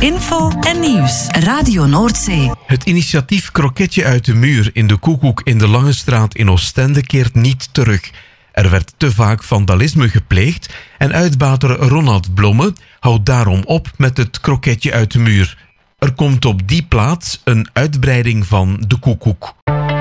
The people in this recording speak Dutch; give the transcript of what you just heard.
Info en nieuws. Radio Noordzee. Het initiatief Kroketje uit de muur in de Koekoek in de Lange Straat in Oostende keert niet terug. Er werd te vaak vandalisme gepleegd en uitbater Ronald Blomme houdt daarom op met het Kroketje uit de muur. Er komt op die plaats een uitbreiding van de Koekoek.